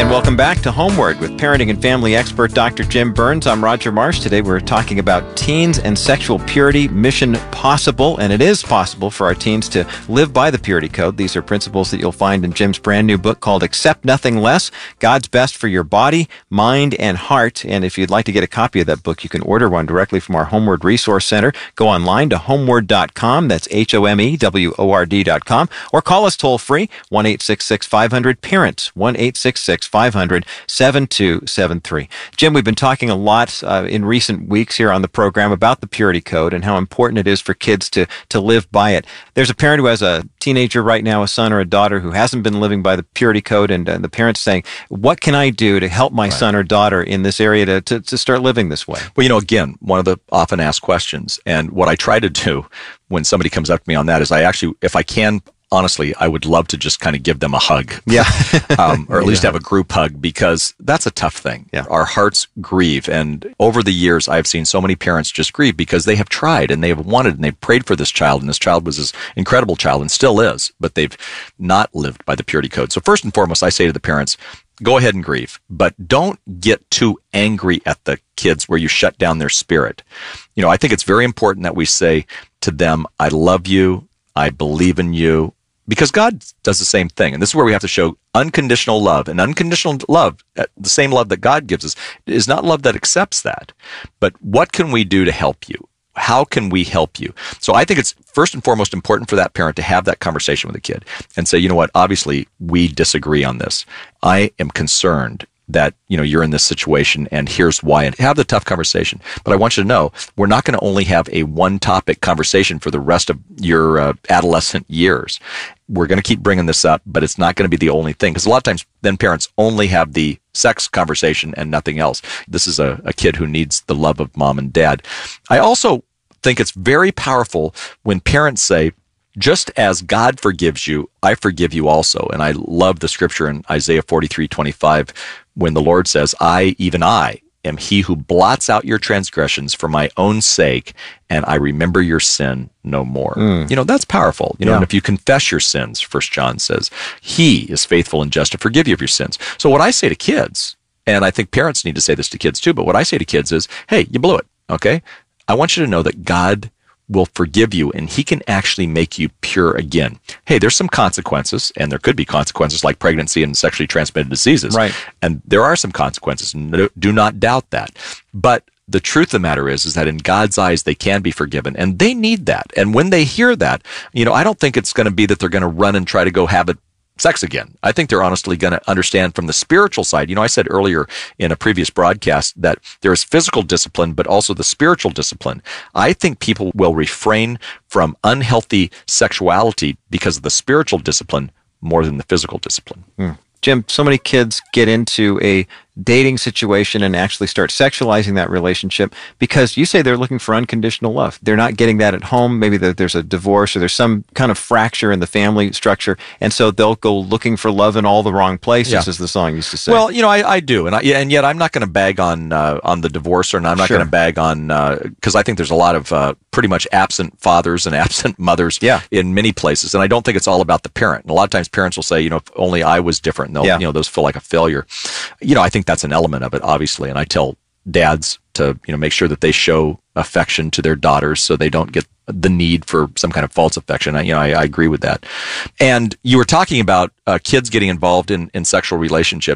And welcome back to Homeward with parenting and family expert Dr. Jim Burns. I'm Roger Marsh. Today we're talking about teens and sexual purity, mission possible, and it is possible for our teens to live by the Purity Code. These are principles that you'll find in Jim's brand new book called Accept Nothing Less, God's Best for Your Body, Mind, and Heart. And if you'd like to get a copy of that book, you can order one directly from our Homeward Resource Center. Go online to homeward.com, that's HOMEWORD.com, or call us toll free, 1-866-500-PARENTS, 1-866-500-7273. Jim, we've been talking a lot in recent weeks here on the program about the Purity Code and how important it is for kids to live by it. There's a parent who has a teenager right now, a son or a daughter, who hasn't been living by the Purity Code, and the parent's saying, what can I do to help my son or daughter in this area to start living this way? Well, again, one of the often asked questions, and what I try to do when somebody comes up to me on that is I actually, if I can, honestly, I would love to just kind of give them a hug. Yeah. Or at least have a group hug, because that's a tough thing. Yeah. Our hearts grieve. And over the years, I've seen so many parents just grieve because they have tried and they have wanted and they've prayed for this child. And this child was this incredible child and still is, but they've not lived by the Purity Code. So first and foremost, I say to the parents, go ahead and grieve, but don't get too angry at the kids where you shut down their spirit. I think it's very important that we say to them, I love you, I believe in you, because God does the same thing. And this is where we have to show unconditional love. And unconditional love, the same love that God gives us, is not love that accepts that. But what can we do to help you? How can we help you? So I think it's first and foremost important for that parent to have that conversation with the kid and say, you know what, obviously we disagree on this. I am concerned that, you're in this situation and here's why, and have the tough conversation. But I want you to know, we're not going to only have a one topic conversation for the rest of your adolescent years. We're going to keep bringing this up, but it's not going to be the only thing. Because a lot of times then parents only have the sex conversation and nothing else. This is a kid who needs the love of mom and dad. I also think it's very powerful when parents say, just as God forgives you, I forgive you also. And I love the scripture in Isaiah 43:25 when the Lord says, even I, am he who blots out your transgressions for my own sake, and I remember your sin no more. That's powerful. And if you confess your sins, 1 John says, he is faithful and just to forgive you of your sins. So what I say to kids, and I think parents need to say this to kids too, but what I say to kids is, hey, you blew it, okay? I want you to know that God will forgive you, and he can actually make you pure again. Hey, there's some consequences, and there could be consequences like pregnancy and sexually transmitted diseases. Right. And there are some consequences. Do not doubt that. But the truth of the matter is that in God's eyes, they can be forgiven, and they need that. And when they hear that, I don't think it's going to be that they're going to run and try to go have sex again. I think they're honestly going to understand from the spiritual side. I said earlier in a previous broadcast that there is physical discipline, but also the spiritual discipline. I think people will refrain from unhealthy sexuality because of the spiritual discipline more than the physical discipline. Jim, so many kids get into a dating situation and actually start sexualizing that relationship because you say they're looking for unconditional love. They're not getting that at home. Maybe there's a divorce or there's some kind of fracture in the family structure, and so they'll go looking for love in all the wrong places, as the song used to say. Well, I do, and yet I'm not going to bag on the divorce, and I'm not going to bag on because I think there's a lot of pretty much absent fathers and absent mothers in many places, and I don't think it's all about the parent. And a lot of times parents will say, if only I was different, and they'll those feel like a failure. I think that's an element of it, obviously, and I tell dads to make sure that they show affection to their daughters so they don't get the need for some kind of false affection. I agree with that. And you were talking about kids getting involved in sexual relationships.